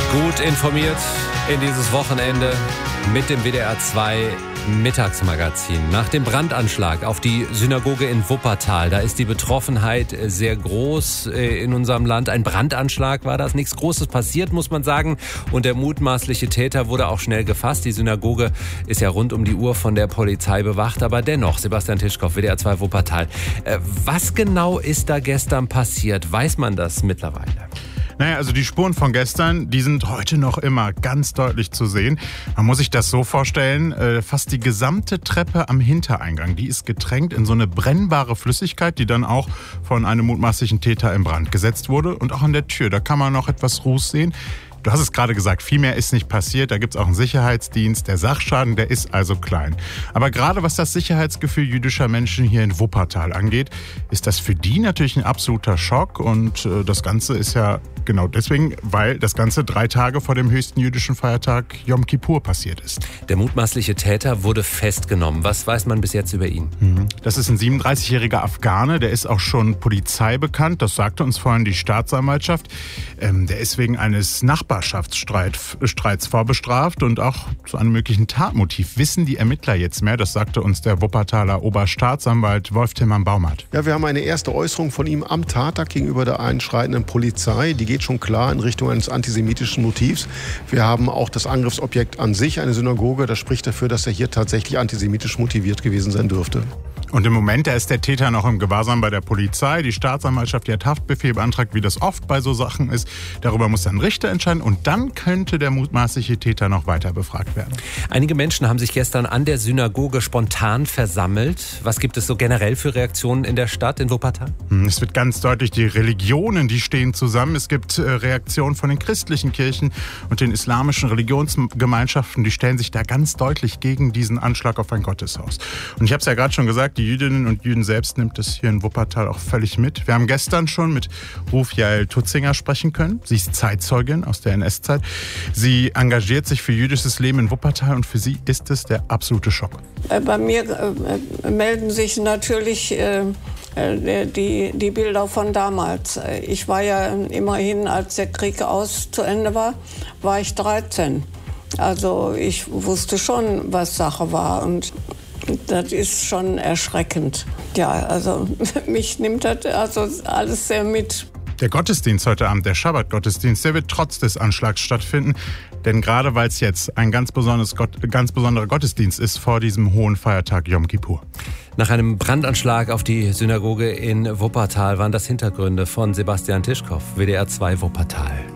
Gut informiert in dieses Wochenende mit dem WDR 2 Mittagsmagazin. Nach dem Brandanschlag auf die Synagoge in Wuppertal, da ist die Betroffenheit sehr groß in unserem Land. Ein Brandanschlag war das, nichts Großes passiert, muss man sagen. Und der mutmaßliche Täter wurde auch schnell gefasst. Die Synagoge ist ja rund um die Uhr von der Polizei bewacht. Aber dennoch, Sebastian Tischkopf, WDR 2 Wuppertal. Was genau ist da gestern passiert? Weiß man das mittlerweile? Naja, also die Spuren von gestern, die sind heute noch immer ganz deutlich zu sehen. Man muss sich das so vorstellen, fast die gesamte Treppe am Hintereingang, die ist getränkt in so eine brennbare Flüssigkeit, die dann auch von einem mutmaßlichen Täter in Brand gesetzt wurde. Und auch an der Tür, da kann man noch etwas Ruß sehen. Du hast es gerade gesagt, viel mehr ist nicht passiert. Da gibt es auch einen Sicherheitsdienst. Der Sachschaden, der ist also klein. Aber gerade was das Sicherheitsgefühl jüdischer Menschen hier in Wuppertal angeht, ist das für die natürlich ein absoluter Schock. Und das Ganze ist ja genau deswegen, weil das Ganze 3 Tage vor dem höchsten jüdischen Feiertag Yom Kippur passiert ist. Der mutmaßliche Täter wurde festgenommen. Was weiß man bis jetzt über ihn? Das ist ein 37-jähriger Afghane. Der ist auch schon Polizei bekannt. Das sagte uns vorhin die Staatsanwaltschaft. Der ist wegen eines Nachbarschaftsstreits vorbestraft und auch zu einem möglichen Tatmotiv wissen die Ermittler jetzt mehr. Das sagte uns der Wuppertaler Oberstaatsanwalt Wolf-Tillmann-Baumert. Ja, wir haben eine erste Äußerung von ihm am Tattag gegenüber der einschreitenden Polizei. Die geht schon klar in Richtung eines antisemitischen Motivs. Wir haben auch das Angriffsobjekt an sich, eine Synagoge. Das spricht dafür, dass er hier tatsächlich antisemitisch motiviert gewesen sein dürfte. Und im Moment, da ist der Täter noch im Gewahrsam bei der Polizei. Die Staatsanwaltschaft, die hat Haftbefehl beantragt, wie das oft bei so Sachen ist. Darüber muss ein Richter entscheiden und dann könnte der mutmaßliche Täter noch weiter befragt werden. Einige Menschen haben sich gestern an der Synagoge spontan versammelt. Was gibt es so generell für Reaktionen in der Stadt, in Wuppertal? Es wird ganz deutlich, die Religionen, die stehen zusammen. Es gibt Reaktionen von den christlichen Kirchen und den islamischen Religionsgemeinschaften. Die stellen sich da ganz deutlich gegen diesen Anschlag auf ein Gotteshaus. Und ich habe es ja gerade schon gesagt, die Jüdinnen und Juden selbst nimmt es hier in Wuppertal auch völlig mit. Wir haben gestern schon mit Ruf Jael Tutzinger sprechen können. Sie ist Zeitzeugin aus der NS-Zeit. Sie engagiert sich für jüdisches Leben in Wuppertal und für sie ist es der absolute Schock. Bei mir melden sich natürlich die Bilder von damals. Ich war ja immerhin, als der Krieg zu Ende war ich 13. Also ich wusste schon, was Sache war und das ist schon erschreckend. Ja, also mich nimmt das also alles sehr mit. Der Gottesdienst heute Abend, der Schabbat-Gottesdienst, der wird trotz des Anschlags stattfinden. Denn gerade weil es jetzt ein ganz besonderer Gottesdienst ist vor diesem hohen Feiertag Yom Kippur. Nach einem Brandanschlag auf die Synagoge in Wuppertal waren das Hintergründe von Sebastian Tischkopf, WDR 2 Wuppertal.